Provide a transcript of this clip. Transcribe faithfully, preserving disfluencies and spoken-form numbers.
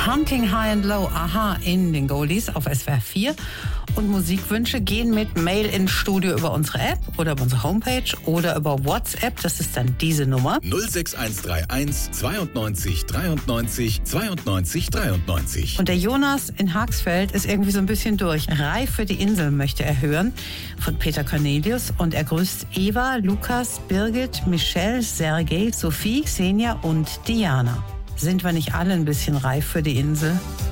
Hunting High and Low, aha, in den Goldies auf S W R vier. Und Musikwünsche gehen mit Mail ins Studio über unsere App oder über unsere Homepage oder über WhatsApp. Das ist dann diese Nummer. null sechs eins drei eins zweiundneunzig dreiundneunzig zweiundneunzig dreiundneunzig. Und der Jonas in Haxfeld ist irgendwie so ein bisschen durch. Reif für die Insel möchte er hören von Peter Cornelius. Und er grüßt Eva, Lukas, Birgit, Michelle, Sergej, Sophie, Xenia und Diana. Sind wir nicht alle ein bisschen reif für die Insel?